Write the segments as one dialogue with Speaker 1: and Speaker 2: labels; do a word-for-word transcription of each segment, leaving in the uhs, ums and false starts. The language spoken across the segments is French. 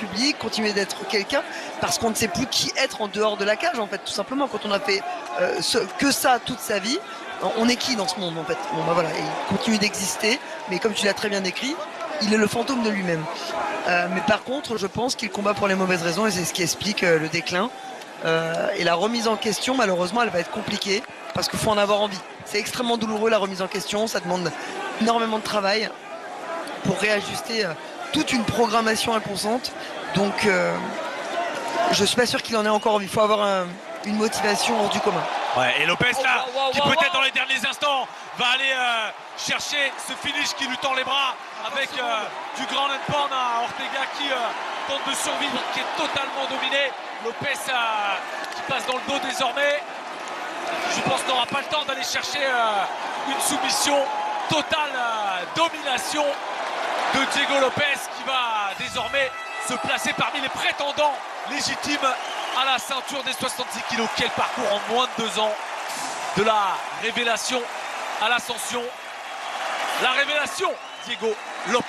Speaker 1: public, continuer d'être quelqu'un, parce qu'on ne sait plus qui être en dehors de la cage, en fait, tout simplement. Quand on a fait euh, ce, que ça toute sa vie, on est qui dans ce monde, en fait? Bon, bah voilà, il continue d'exister, mais comme tu l'as très bien décrit, il est le fantôme de lui-même. Euh, mais par contre, je pense qu'il combat pour les mauvaises raisons, et c'est ce qui explique euh, le déclin. Euh, et la remise en question, malheureusement, elle va être compliquée, parce qu'il faut en avoir envie. C'est extrêmement douloureux, la remise en question, ça demande énormément de travail pour réajuster euh, toute une programmation inconsciente. Donc, euh, je suis pas sûr qu'il en ait encore envie. Il faut avoir un, une motivation hors du commun.
Speaker 2: Ouais, et Lopez là,
Speaker 3: oh, oh, oh,
Speaker 2: qui
Speaker 3: oh,
Speaker 2: peut-être
Speaker 3: oh.
Speaker 2: dans les derniers instants va aller euh, chercher ce finish qui lui tend les bras avec euh, du grand and pound à Ortega qui euh, tente de survivre, qui est totalement dominé. Lopez euh, qui passe dans le dos désormais. Je pense n'aura pas le temps d'aller chercher euh, une soumission. Totale euh, domination de Diego Lopez qui va désormais se placer parmi les prétendants légitimes à la ceinture des soixante-six kilos. Quel parcours en moins de deux ans, de la révélation à l'ascension. La révélation, Diego Lopez.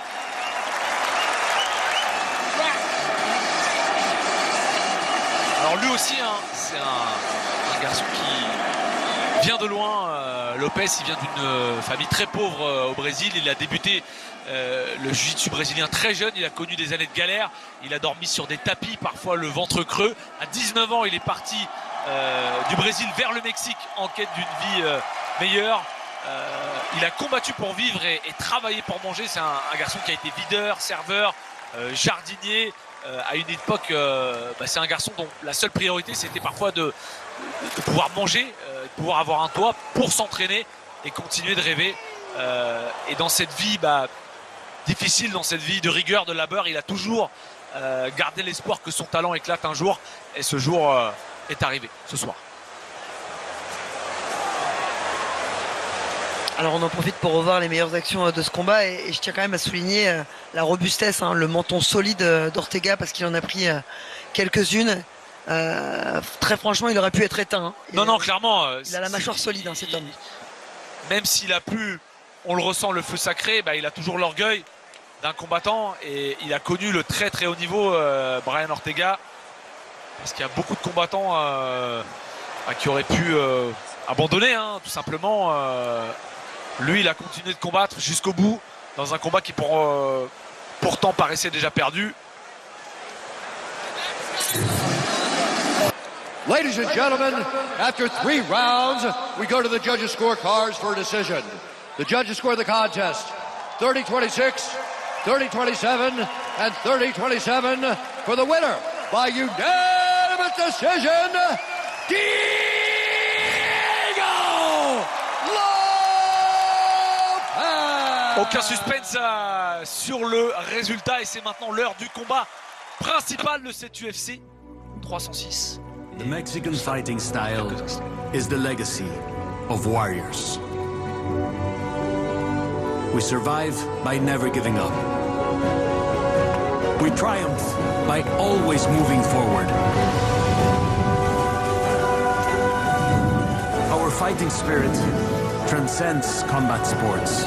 Speaker 2: Alors lui aussi, hein, c'est un, un garçon qui vient de loin. euh, Lopez, il vient d'une euh, famille très pauvre euh, au Brésil. Il a débuté euh, le jiu-jitsu brésilien très jeune. Il a connu des années de galère. Il a dormi sur des tapis, parfois le ventre creux. À dix-neuf ans, il est parti euh, du Brésil vers le Mexique en quête d'une vie euh, meilleure. Euh, il a combattu pour vivre et, et travaillé pour manger. C'est un, un garçon qui a été videur, serveur, euh, jardinier. Euh, à une époque, euh, bah, c'est un garçon dont la seule priorité c'était parfois de, de pouvoir manger, euh, de pouvoir avoir un toit pour s'entraîner et continuer de rêver. Euh, et dans cette vie bah, difficile, dans cette vie de rigueur, de labeur, il a toujours euh, gardé l'espoir que son talent éclate un jour. Et ce jour euh, est arrivé ce soir.
Speaker 1: Alors on en profite pour revoir les meilleures actions de ce combat et, et je tiens quand même à souligner euh, la robustesse, hein, le menton solide euh, d'Ortega parce qu'il en a pris euh, quelques-unes. Euh, très franchement, il aurait pu être éteint. Hein.
Speaker 2: Non,
Speaker 1: et,
Speaker 2: non, clairement. Euh,
Speaker 1: il a la mâchoire solide, hein, cet homme.
Speaker 2: Même s'il a pu, on le ressent, le feu sacré, bah, il a toujours l'orgueil d'un combattant et il a connu le très très haut niveau, euh, Brian Ortega. Parce qu'il y a beaucoup de combattants euh, bah, qui auraient pu euh, abandonner, hein, tout simplement. Euh, Lui, il a continué de combattre jusqu'au bout, dans un combat qui pour, euh, pourtant paraissait déjà perdu.
Speaker 4: Ladies and gentlemen, after three rounds, we go to the judges' scorecards for a decision. The judges score the contest thirty twenty-six, thirty twenty-seven, and thirty twenty-seven for the winner by unanimous decision, Diego Lopez!
Speaker 2: Aucun suspense euh, sur le résultat et c'est maintenant l'heure du combat principal de cette U F C trois cent six.
Speaker 5: The Mexican fighting style is the legacy of warriors. We survive by never giving up. We triumph by always moving forward. Our fighting spirit transcends combat sports.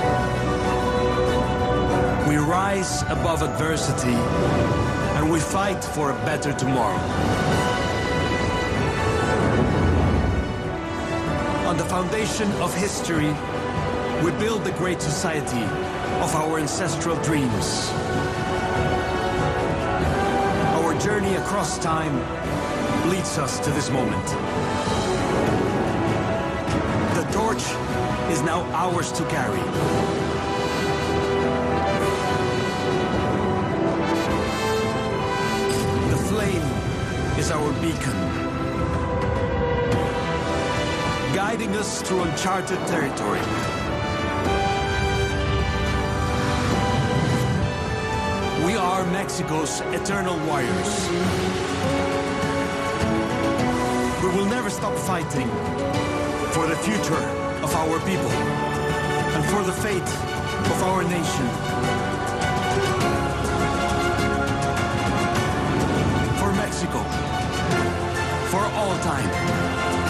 Speaker 5: We rise above adversity and we fight for a better tomorrow. On the foundation of history, we build the great society of our ancestral dreams. Our journey across time leads us to this moment. The torch is now ours to carry. The flame is our beacon, guiding us through uncharted territory. We are Mexico's eternal warriors. We will never stop fighting for the future of our people and for the fate of our nation. For Mexico, for all time.